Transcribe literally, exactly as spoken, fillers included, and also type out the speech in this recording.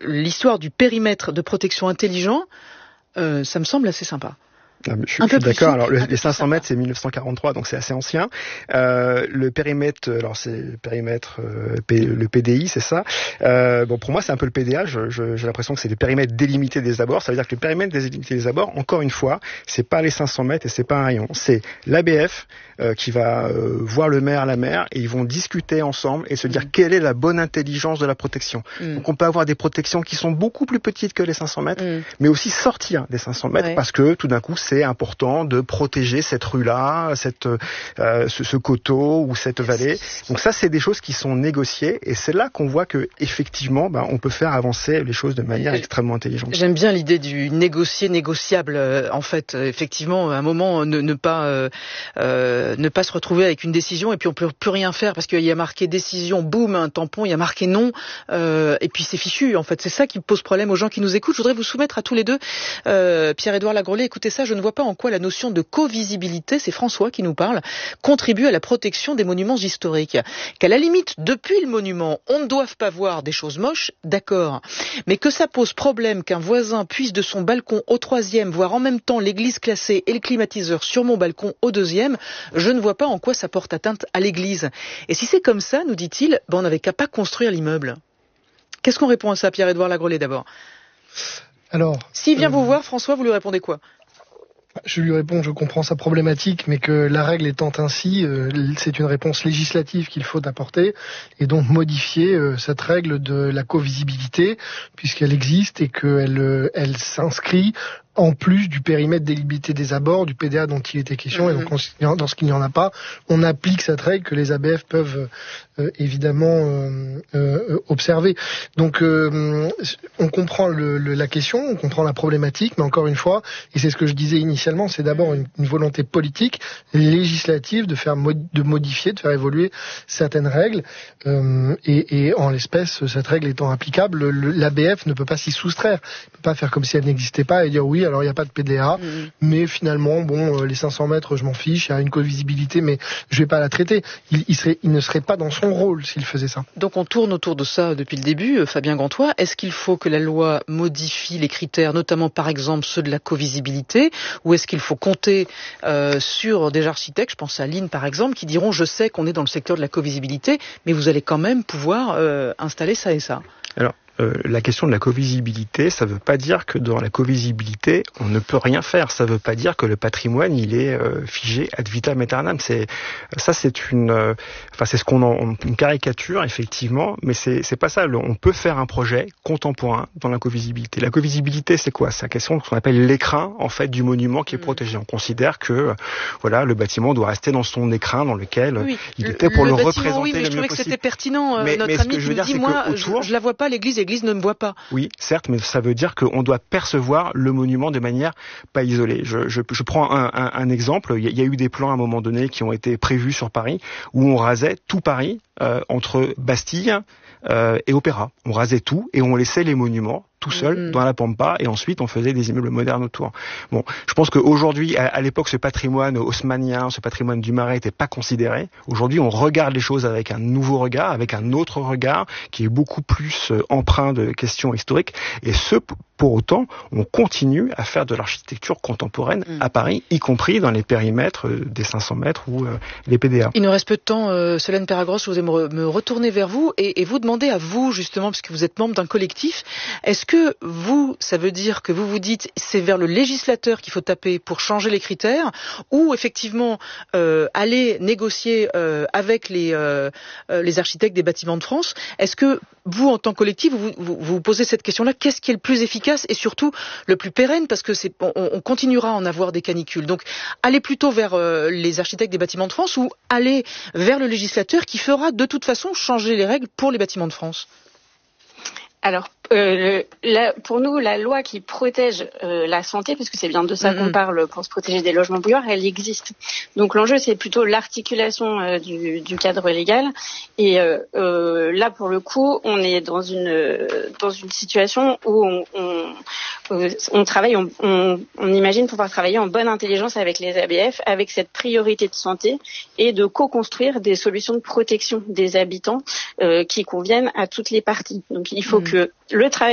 l'histoire du périmètre de protection intelligent, euh, ça me semble assez sympa. Ah, je, je suis d'accord. Alors le, les cinq cents mètres, c'est mille neuf cent quarante-trois, donc c'est assez ancien. Euh, le périmètre, alors c'est le périmètre, euh, P, le P D I, c'est ça. Euh, bon, pour moi, c'est un peu le P D A. Je, je, j'ai l'impression que c'est le périmètre délimité des abords. Ça veut dire que le périmètre délimité des abords, encore une fois, c'est pas les cinq cents mètres et c'est pas un rayon. C'est l'A B F euh, qui va euh, voir le maire, la maire, et ils vont discuter ensemble et se dire mmh. quelle est la bonne intelligence de la protection. Mmh. Donc on peut avoir des protections qui sont beaucoup plus petites que les cinq cents mètres, mmh. mais aussi sortir des cinq cents mètres ouais. parce que tout d'un coup, c'est c'est important de protéger cette rue-là, cette, euh, ce, ce coteau ou cette vallée. Donc ça, c'est des choses qui sont négociées et c'est là qu'on voit que effectivement, ben, on peut faire avancer les choses de manière extrêmement intelligente. J'aime bien l'idée du négocier, négociable. Euh, en fait, euh, effectivement, à un moment, ne, ne pas euh, euh, ne pas se retrouver avec une décision et puis on peut plus rien faire parce qu'il y a marqué décision, boum, un tampon, il y a marqué non, euh, et puis c'est fichu. En fait, c'est ça qui pose problème aux gens qui nous écoutent. Je voudrais vous soumettre à tous les deux, euh, Pierre-Édouard Lagrollet, écoutez ça. Je ne vois pas en quoi la notion de co-visibilité, c'est François qui nous parle, contribue à la protection des monuments historiques. Qu'à la limite, depuis le monument, on ne doive pas voir des choses moches, d'accord. Mais que ça pose problème qu'un voisin puisse de son balcon au troisième voir en même temps l'église classée et le climatiseur sur mon balcon au deuxième, je ne vois pas en quoi ça porte atteinte à l'église. Et si c'est comme ça, nous dit-il, ben on n'avait qu'à pas construire l'immeuble. Qu'est-ce qu'on répond à ça, Pierre-Édouard Lagrollet, d'abord? Alors, s'il vient euh... vous voir, François, vous lui répondez quoi? Je lui réponds, je comprends sa problématique, mais que la règle étant ainsi, euh, c'est une réponse législative qu'il faut apporter, et donc modifier euh, cette règle de la co-visibilité, puisqu'elle existe et qu'elle euh, elle s'inscrit en plus du périmètre délimité des abords, du P D A dont il était question, mmh. et donc dans ce qu'il n'y en a pas, on applique cette règle que les A B F peuvent euh, évidemment euh, euh, observer. Donc euh, on comprend le, le, la question, on comprend la problématique, mais encore une fois, et c'est ce que je disais initialement, c'est d'abord une, une volonté politique, législative, de faire mod, de modifier, de faire évoluer certaines règles, euh, et, et en l'espèce, cette règle étant applicable, l'A B F ne peut pas s'y soustraire, il ne peut pas faire comme si elle n'existait pas et dire oui, alors il n'y a pas de P D A, mmh. mais finalement, bon, euh, les cinq cents mètres, je m'en fiche, il y a une co-visibilité, mais je vais pas la traiter. Il, il, serait, il ne serait pas dans son rôle s'il faisait ça. Donc on tourne autour de ça depuis le début, euh, Fabien Gantois. Est-ce qu'il faut que la loi modifie les critères, notamment par exemple ceux de la co-visibilité, ou est-ce qu'il faut compter euh, sur des architectes, je pense à Lynn par exemple, qui diront je sais qu'on est dans le secteur de la co-visibilité, mais vous allez quand même pouvoir euh, installer ça et ça. Alors, Euh, la question de la co-visibilité, ça ne veut pas dire que dans la co-visibilité, on ne peut rien faire. Ça ne veut pas dire que le patrimoine, il est euh, figé ad vitam aeternam. C'est, ça, c'est une, euh, enfin, c'est ce qu'on en, une caricature, effectivement, mais c'est, c'est pas ça. On peut faire un projet contemporain dans la co-visibilité. La co-visibilité, c'est quoi? C'est la question qu'on appelle l'écrin, en fait, du monument qui est protégé. On considère que, euh, voilà, le bâtiment doit rester dans son écrin dans lequel oui, il était pour le, le, le bâtiment, représenter oui, mais le je mieux trouvais possible. que c'était pertinent. Euh, mais, notre mais ami ce que je veux qui dire, me dit, c'est moi, autour, je, je la vois pas, l'église, l'église ne me voit pas. Oui, certes, mais ça veut dire qu'on doit percevoir le monument de manière pas isolée. Je, je, je prends un, un, un exemple. Il y, a, il y a eu des plans à un moment donné qui ont été prévus sur Paris où on rasait tout Paris euh, entre Bastille euh, et Opéra. On rasait tout et on laissait les monuments tout seul mmh. dans la pampa et ensuite on faisait des immeubles modernes autour. Bon, je pense qu'aujourd'hui, à, à l'époque, ce patrimoine haussmannien, ce patrimoine du Marais n'était pas considéré. Aujourd'hui, on regarde les choses avec un nouveau regard, avec un autre regard qui est beaucoup plus euh, empreint de questions historiques. Et ce, pour autant, on continue à faire de l'architecture contemporaine mmh. à Paris, y compris dans les périmètres euh, des cinq cents mètres ou euh, les P D A. Il nous reste peu de temps, euh, Solène Peragros, je voudrais me, me retourner vers vous et, et vous demander à vous, justement, parce que vous êtes membre d'un collectif, est-ce que que vous, ça veut dire que vous vous dites c'est vers le législateur qu'il faut taper pour changer les critères ou effectivement euh, aller négocier euh, avec les, euh, les architectes des bâtiments de France? Est-ce que vous, en tant que collectif, vous vous, vous posez cette question-là? Qu'est-ce qui est le plus efficace et surtout le plus pérenne? Parce que c'est, on, on continuera à en avoir des canicules. Donc, aller plutôt vers euh, les architectes des bâtiments de France ou aller vers le législateur qui fera de toute façon changer les règles pour les bâtiments de France? Alors, euh, le, la, pour nous, la loi qui protège euh, la santé, parce que c'est bien de ça mmh. qu'on parle pour se protéger des logements bouillards, elle existe. Donc l'enjeu, c'est plutôt l'articulation euh, du, du cadre légal. Et euh, euh, là, pour le coup, on est dans une euh, dans une situation où on, on, euh, on travaille, on, on, on imagine pouvoir travailler en bonne intelligence avec les A B F, avec cette priorité de santé et de co-construire des solutions de protection des habitants euh, qui conviennent à toutes les parties. Donc il faut mmh. que le travail